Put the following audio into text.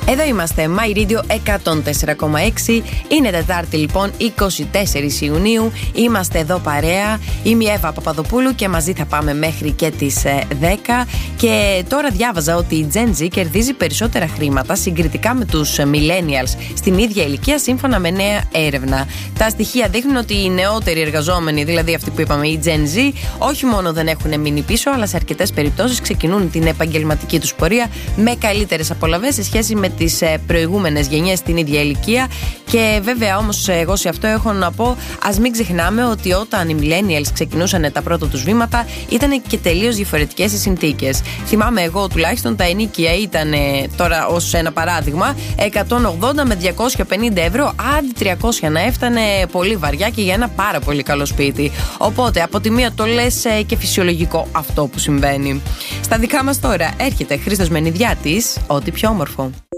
Εδώ είμαστε, My Radio 104,6. Είναι Τετάρτη λοιπόν, 24 Ιουνίου. Είμαστε εδώ παρέα. Είμαι η Εύα Παπαδοπούλου και μαζί θα πάμε μέχρι και τις 10. Και τώρα διάβαζα ότι η Gen Z κερδίζει περισσότερα χρήματα συγκριτικά με τους Millennials στην ίδια ηλικία, σύμφωνα με νέα έρευνα. Τα στοιχεία δείχνουν ότι οι νεότεροι εργαζόμενοι, δηλαδή αυτοί που είπαμε, οι Gen Z, όχι μόνο δεν έχουν μείνει πίσω, αλλά σε αρκετές περιπτώσεις ξεκινούν την επαγγελματική τους πορεία με καλύτερες απολαβές σε σχέση με τις προηγούμενες γενιές στην ίδια ηλικία. Και βέβαια όμως εγώ σε αυτό έχω να πω, ας μην ξεχνάμε ότι όταν οι Millennials ξεκινούσαν τα πρώτα τους βήματα ήταν και τελείως διαφορετικές οι συνθήκες. Θυμάμαι εγώ τουλάχιστον τα ενίκια ήταν, τώρα ως ένα παράδειγμα, 180 με 250 ευρώ, άντι 300 να έφτανε πολύ βαριά και για ένα πάρα πολύ καλό σπίτι. Οπότε από τη μία το λες και φυσιολογικό αυτό που συμβαίνει. Στα δικά μας τώρα έρχεται Χρήστος Μενιδιάτης, ό,τι πιο όμορφο.